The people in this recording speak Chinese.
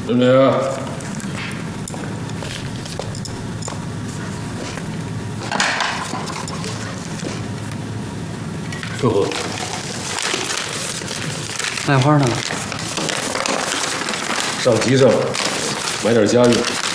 林林，呵呵， 卖花呢？ 上集上买点家用。